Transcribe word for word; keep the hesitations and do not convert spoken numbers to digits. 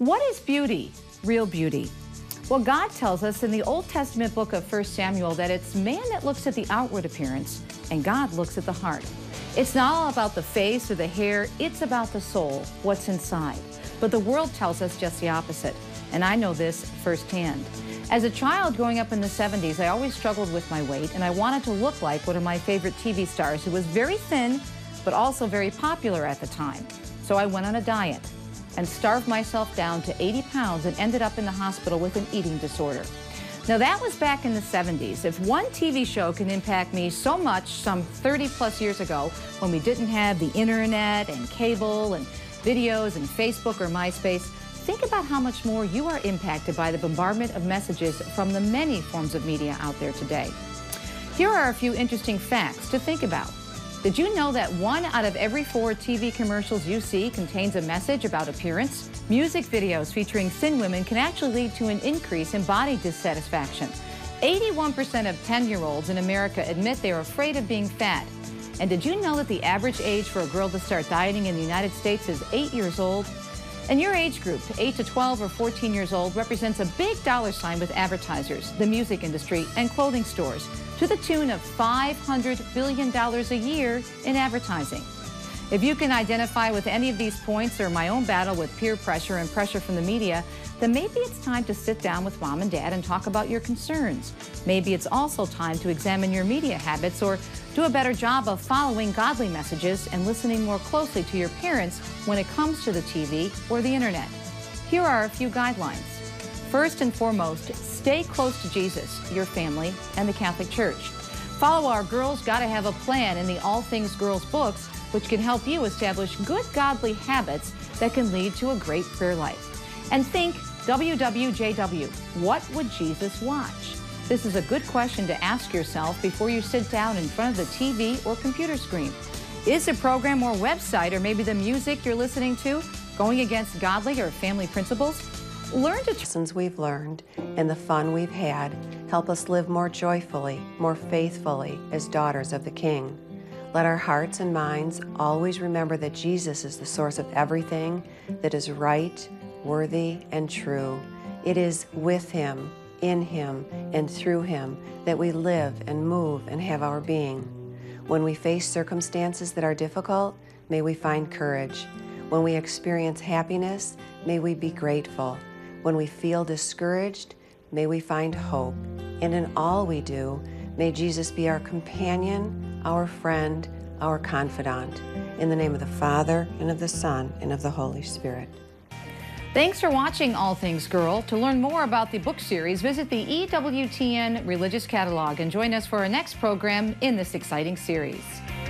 What is beauty? Real beauty? Well, God tells us in the Old Testament book of First Samuel that it's man that looks at the outward appearance and God looks at the heart. It's not all about the face or the hair, it's about the soul, what's inside. But the world tells us just the opposite, and I know this firsthand. As a child growing up in the seventies, I always struggled with my weight, and I wanted to look like one of my favorite T V stars who was very thin, but also very popular at the time. So I went on a diet and starved myself down to eighty pounds and ended up in the hospital with an eating disorder. Now that was back in the seventies. If one T V show can impact me so much some thirty plus years ago when we didn't have the internet and cable and videos and Facebook or MySpace, think about how much more you are impacted by the bombardment of messages from the many forms of media out there today. Here are a few interesting facts to think about. Did you know that one out of every four T V commercials you see contains a message about appearance? Music videos featuring thin women can actually lead to an increase in body dissatisfaction. eighty-one percent of ten-year-olds in America admit they're afraid of being fat. And did you know that the average age for a girl to start dieting in the United States is eight years old? And your age group, eight to twelve or fourteen years old, represents a big dollar sign with advertisers, the music industry, and clothing stores, to the tune of five hundred billion dollars a year in advertising. If you can identify with any of these points or my own battle with peer pressure and pressure from the media, then maybe it's time to sit down with mom and dad and talk about your concerns. Maybe it's also time to examine your media habits or do a better job of following godly messages and listening more closely to your parents when it comes to the T V or the internet. Here are a few guidelines. First and foremost, stay close to Jesus, your family, and the Catholic Church. Follow our Girls Gotta Have a Plan in the All Things Girls books, which can help you establish good godly habits that can lead to a great prayer life. And think W W J W, what would Jesus watch? This is a good question to ask yourself before you sit down in front of the T V or computer screen. Is the program or website or maybe the music you're listening to going against godly or family principles? Learn to... Lessons we've learned and the fun we've had help us live more joyfully, more faithfully as daughters of the King. Let our hearts and minds always remember that Jesus is the source of everything that is right, worthy, and true. It is with Him, in Him, and through Him that we live and move and have our being. When we face circumstances that are difficult, may we find courage. When we experience happiness, may we be grateful. When we feel discouraged, may we find hope. And in all we do, may Jesus be our companion, our friend, our confidant. In the name of the Father, and of the Son, and of the Holy Spirit. Thanks for watching All Things Girl. To learn more about the book series, visit the E W T N Religious Catalog and join us for our next program in this exciting series.